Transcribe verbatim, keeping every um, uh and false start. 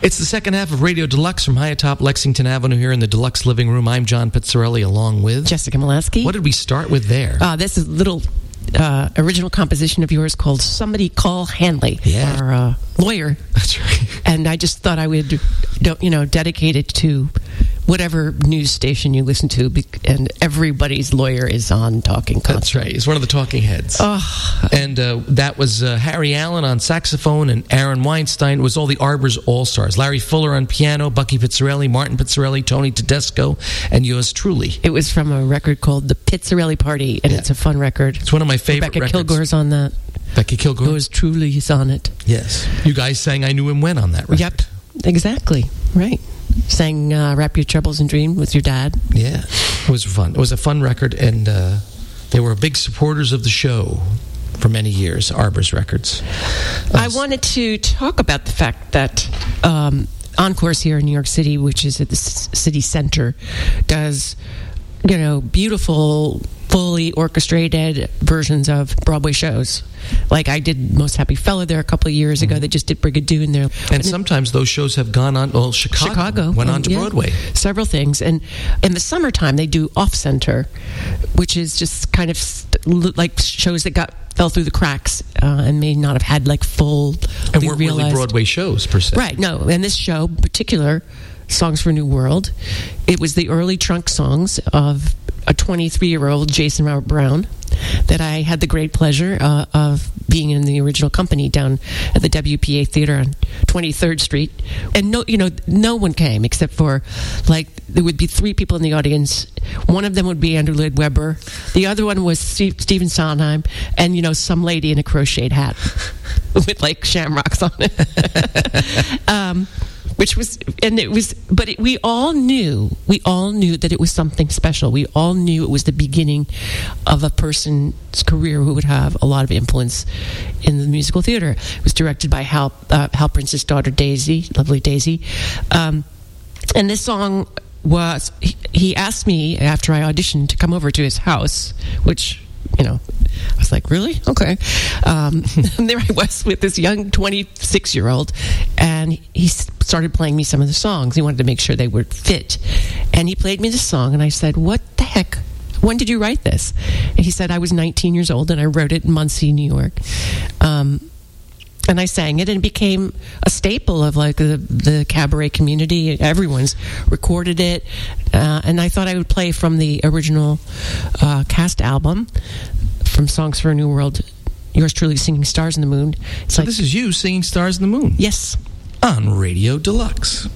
It's the second half of Radio Deluxe from high atop Lexington Avenue here in the Deluxe Living Room. I'm John Pizzarelli along with... Jessica Molaski. What did we start with there? Uh, this is a little uh, original composition of yours called Somebody Call Hanley. Yeah. Our uh, lawyer. That's right. And I just thought I would, you know, dedicate it to whatever news station you listen to, and everybody's lawyer is on Talking Constantly. That's right. He's one of the talking heads. Oh. And uh, that was uh, Harry Allen on saxophone, and Aaron Weinstein. It was all the Arbors All-Stars. Larry Fuller on piano, Bucky Pizzarelli, Martin Pizzarelli, Tony Tedesco, and yours truly. It was from a record called The Pizzarelli Party, and yeah. It's a fun record. It's one of my favorite Rebecca records. Kilgore's on that. Becky Kilgore? Yours truly is on it. Yes. You guys sang I Knew Him When on that record. Yep. Exactly. Right. Sang uh, Wrap Your Troubles in Dream with your dad. Yeah, it was fun. It was a fun record, and uh, they were big supporters of the show for many years, Arbors Records. Uh, I wanted to talk about the fact that um, Encores here in New York City, which is at the c- city center, does, you know, beautiful, fully orchestrated versions of Broadway shows. Like I did Most Happy Fella there a couple of years ago. Mm-hmm. They just did Brigadoon there. And, and sometimes those shows have gone on, well, Chicago, Chicago went on to yeah, Broadway. Several things. And in the summertime, they do Off-Center, which is just kind of st- like shows that got fell through the cracks uh, and may not have had like full and weren't realized. really Broadway shows, per se. Right, no. And this show, in particular, Songs for a New World, it was the early trunk songs of a twenty-three-year-old Jason Robert Brown that I had the great pleasure uh, of being in the original company down at the W P A Theater on twenty-third Street. And no, you know, no one came except for, like, there would be three people in the audience. One of them would be Andrew Lloyd Webber. The other one was Steve, Stephen Sondheim, and, you know, some lady in a crocheted hat with, like, shamrocks on it. um, Which was, and it was, but it, we all knew, we all knew that it was something special. We all knew it was the beginning of a person's career who would have a lot of influence in the musical theater. It was directed by Hal, uh, Hal Prince's daughter, Daisy, lovely Daisy. Um, and this song was, he, he asked me after I auditioned to come over to his house, which, you know, I was like, really? Okay. Um, and there I was with this young twenty-six-year-old, and he started playing me some of the songs. He wanted to make sure they would fit. And he played me the song, and I said, what the heck? When did you write this? And he said, I was nineteen years old, and I wrote it in Muncie, New York. Um, and I sang it, and it became a staple of, like, the, the cabaret community. Everyone's recorded it. Uh, and I thought I would play from the original uh, cast album, from Songs for a New World, yours truly singing Stars in the Moon. It's so like, this is you singing Stars in the Moon? Yes. On Radio Deluxe.